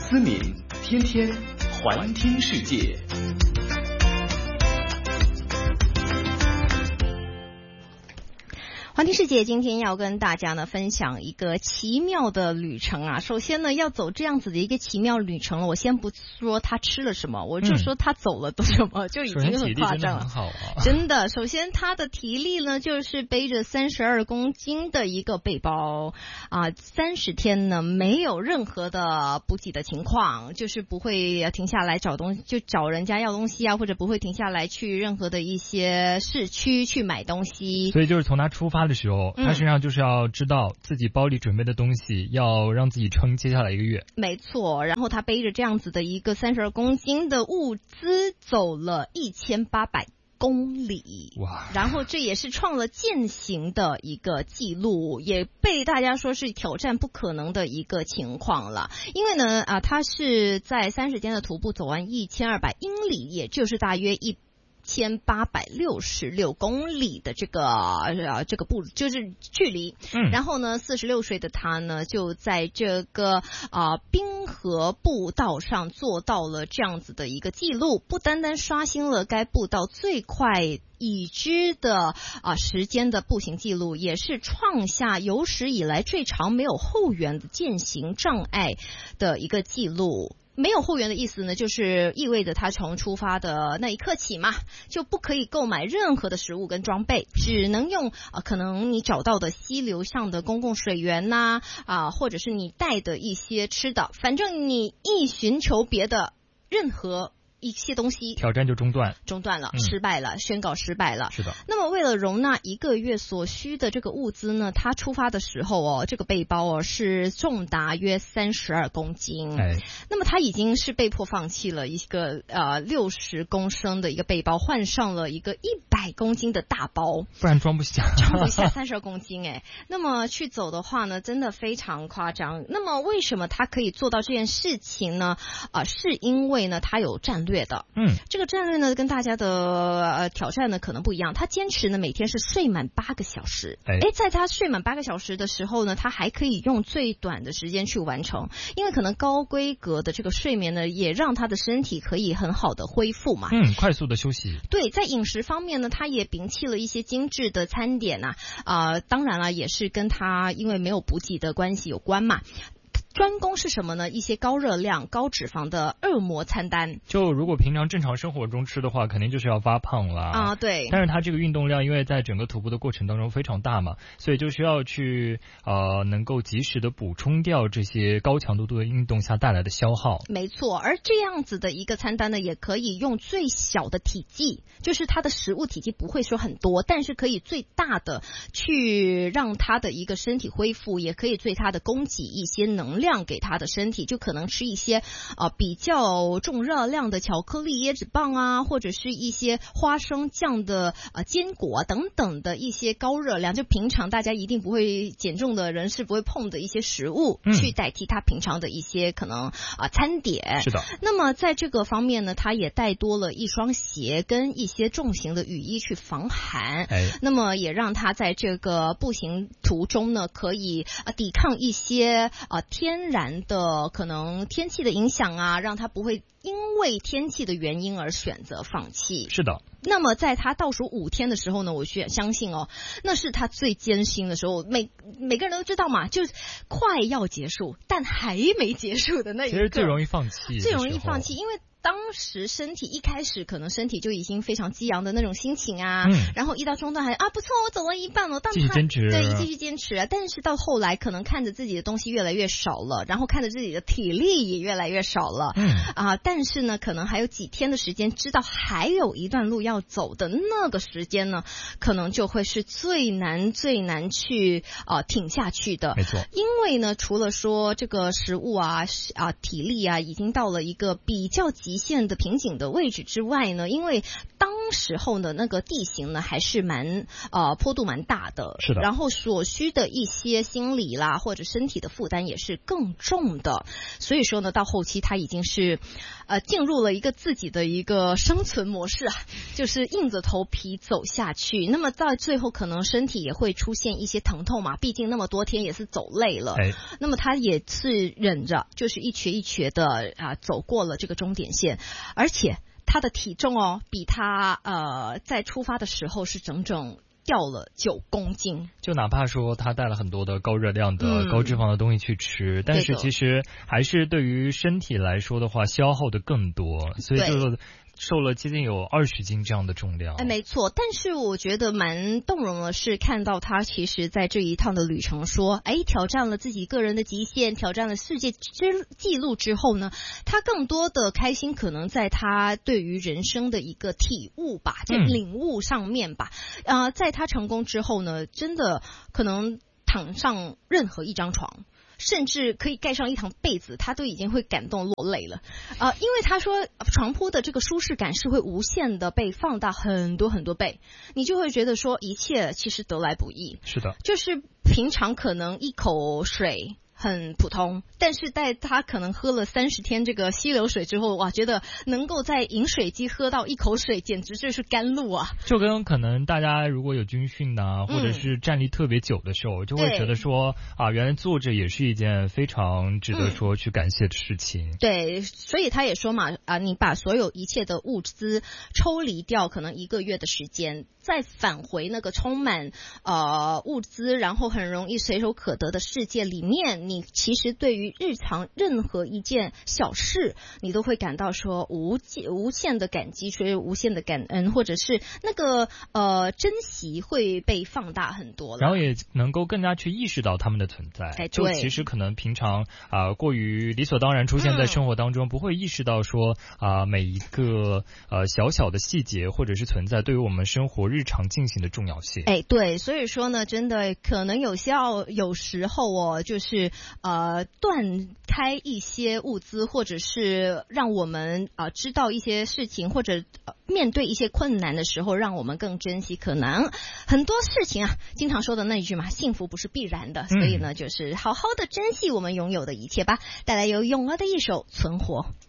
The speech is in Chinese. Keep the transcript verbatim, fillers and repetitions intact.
思敏，天天环听世界。 环听世界今天要跟大家呢分享一个奇妙的旅程啊。首先呢，要走这样子的一个奇妙旅程了，我先不说他吃了什么，我就说他走了都什么、嗯、就已经很夸张了。 很好啊， 真的。首先他的体力呢，就是背着三十二公斤的一个背包啊，三十天呢没有任何的补给的情况，就是不会停下来找东西，就找人家要东西啊，或者不会停下来去任何的一些市区去买东西。 所以就是从他出发的时候，他实际上就是要知道自己包里准备的东西，嗯、要让自己撑接下来一个月。 没错，然后他背着这样子的一个三十二公斤的物资，走了一千八百公里，哇！然后这也是创了践行的一个记录，也被大家说是挑战不可能的一个情况了。因为呢，啊，他是在三十天的徒步走完一千二百英里，也就是大约一。一千八百六十六公里的这个呃这个步就是距离，嗯，然后呢，四十六岁的他呢，就在这个啊、呃、冰河步道上做到了这样子的一个记录，不单单刷新了该步道最快已知的啊、呃、时间的步行记录，也是创下有史以来最长没有后援的健行障碍的一个记录。没有后援的意思呢，就是意味着他从出发的那一刻起嘛，就不可以购买任何的食物跟装备，只能用呃可能你找到的溪流上的公共水源呐啊、呃，或者是你带的一些吃的，反正你一寻求别的任何一些东西， 挑战就中断， 中断了、 嗯， 失败了，宣告失败了。 是的。 那么为了容纳一个月所需的这个物资呢，他出发的时候哦，这个背包哦是重达约三十二公斤。哎，那么他已经是被迫放弃了一个呃六十公升的一个背包，换上了一个一百公斤的大包， 不然装不下， 装不下三十二公斤哎。那么去走的话呢，真的非常夸张。那么为什么他可以做到这件事情呢？啊、呃，是因为呢他有战略。略的，嗯，这个战略呢跟大家的呃挑战呢可能不一样。他坚持呢每天是睡满八个小时，哎，在他睡满八个小时的时候呢，他还可以用最短的时间去完成，因为可能高规格的这个睡眠呢，也让他的身体可以很好的恢复嘛， 嗯，快速的休息。 对，在饮食方面呢，他也摒弃了一些精致的餐点呐、啊，啊、呃，当然了，也是跟他因为没有补给的关系有关嘛。专攻是什么呢？一些高热量、高脂肪的恶魔餐单。 就如果平常正常生活中吃的话，肯定就是要发胖了啊。对。 但是它这个运动量，因为在整个徒步的过程当中非常大嘛，所以就需要去呃能够及时的补充掉这些高强度的运动下带来的消耗。 没错，而这样子的一个餐单呢，也可以用最小的体积，就是它的食物体积不会说很多，但是可以最大的去让它的一个身体恢复，也可以对它的供给一些能量。量给他的身体，就可能吃一些啊、呃、比较重热量的巧克力椰子棒啊，或者是一些花生酱的呃坚果、啊、等等的一些高热量，就平常大家一定不会减重的人是不会碰的一些食物，嗯、去代替他平常的一些可能啊、呃、餐点。 是的。 那么在这个方面呢，他也带多了一双鞋跟一些重型的雨衣去防寒。哎，那么也让他在这个步行途中呢，可以呃抵抗一些啊、呃、天。天然的可能天气的影响啊，让他不会因为天气的原因而选择放弃。 是的。 那么在他倒数五天的时候呢，我相信哦，那是他最艰辛的时候。每每个人都知道嘛，就是快要结束，但还没结束的那一个， 其实最容易放弃， 最容易放弃，因为。当时身体一开始可能身体就已经非常激昂的那种心情啊，嗯、然后一到中段还啊不错，我走了一半了，但继续坚持， 对，继续坚持啊。但是到后来可能看着自己的东西越来越少了，然后看着自己的体力也越来越少了，嗯啊，但是呢，可能还有几天的时间，知道还有一段路要走的那个时间呢，可能就会是最难最难去啊挺下去的。 没错， 因为呢，除了说这个食物啊啊体力啊已经到了一个比较极限的瓶颈的位置之外呢，因为当当时候呢，那个地形呢还是蛮呃坡度蛮大的， 是的。 然后所需的一些心理啦或者身体的负担也是更重的，所以说呢，到后期他已经是呃进入了一个自己的一个生存模式啊，就是硬着头皮走下去。那么到最后可能身体也会出现一些疼痛嘛，毕竟那么多天也是走累了。 哎， 那么他也是忍着，就是一瘸一瘸的啊走过了这个终点线，而且他的体重哦，比他呃在出发的时候是整整掉了九公斤。 就哪怕说他带了很多的高热量的、 嗯、 高脂肪的东西去吃，但是其实还是对于身体来说的话，消耗的更多，所以就瘦了接近有二十斤这样的重量。 哎，没错。但是我觉得蛮动容的是看到他其实在这一趟的旅程说，哎，挑战了自己个人的极限，挑战了世界之纪录之后呢，他更多的开心可能在他对于人生的一个体悟吧，在领悟上面吧。嗯、呃，在他成功之后呢，真的可能躺上任何一张床，甚至可以盖上一堂被子，他都已经会感动落泪了。呃，因为他说床铺的这个舒适感是会无限的被放大很多很多倍，你就会觉得说一切其实得来不易。 是的， 就是平常可能一口水很普通，但是在他可能喝了三十天这个溪流水之后，哇，觉得能够在饮水机喝到一口水，简直就是甘露啊！ 就跟可能大家如果有军训呐、啊，或者是站立特别久的时候，嗯、就会觉得说啊，原来坐着也是一件非常值得说去感谢的事情。 嗯、对，所以他也说嘛，啊，你把所有一切的物资抽离掉，可能一个月的时间，再返回那个充满呃物资，然后很容易随手可得的世界里面。你其实对于日常任何一件小事，你都会感到说无无限的感激，所以无限的感恩，或者是那个呃珍惜会被放大很多了。 然后也能够更加去意识到他们的存在。 哎， 就其实可能平常啊、呃、过于理所当然出现在生活当中，嗯、不会意识到说啊、呃、每一个呃小小的细节或者是存在对于我们生活日常进行的重要性。 哎，对，所以说呢，真的可能有些有时候哦，就是。呃，断开一些物资，或者是让我们啊、呃、知道一些事情，或者、呃、面对一些困难的时候，让我们更珍惜。可能很多事情啊，经常说的那一句嘛，幸福不是必然的，所以呢，就是好好的珍惜我们拥有的一切吧。带来由咏儿的一首《存活》。